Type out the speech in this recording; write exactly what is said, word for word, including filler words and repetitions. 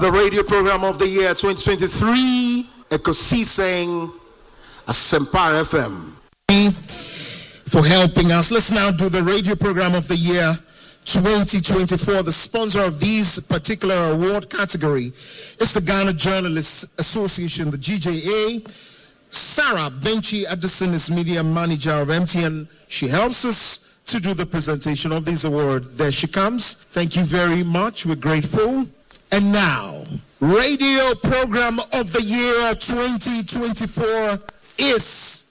The radio program of the year twenty twenty-three, Ekosiseng, Asempar F M. For helping us. Let's now do the radio program of the year twenty twenty-four. The sponsor of this particular award category is the Ghana Journalists Association, the G J A. Sarah Benchi Addison is media manager of M T N. She helps us to do the presentation of this award. There she comes. Thank you very much. We're grateful. And now, radio program of the year twenty twenty-four is